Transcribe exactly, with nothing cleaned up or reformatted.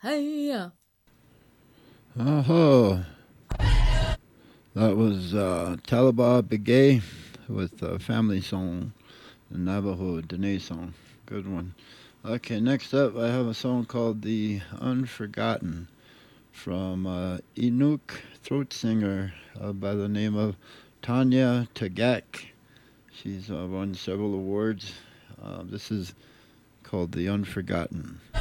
Hiya. Oh, that was uh, Talaba Begay with uh, Family Song, the Navajo Dene song. Good one. Okay, next up I have a song called The Unforgotten from uh, Inuk throat singer uh, by the name of Tanya Tagak. She's uh, won several awards. Uh, this is called The Unforgotten.